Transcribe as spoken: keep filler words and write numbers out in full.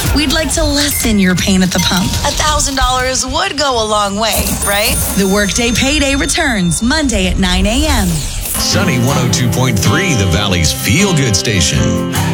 We'd like to lessen your pain at the pump. A thousand dollars would go a long way, right? The Workday Payday returns Monday at nine a.m. Sunny one oh two point three, the Valley's feel-good station.